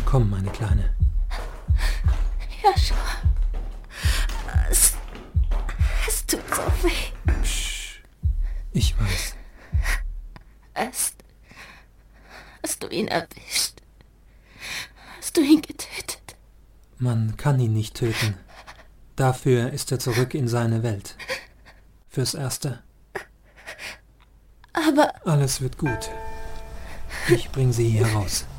Komm, meine Kleine. Joshua, es tut so weh. Psch, ich weiß. Hast du ihn erwischt? Hast du ihn getötet? Man kann ihn nicht töten. Dafür ist er zurück in seine Welt. Fürs Erste. Aber Alles wird gut. Ich bring sie hier raus.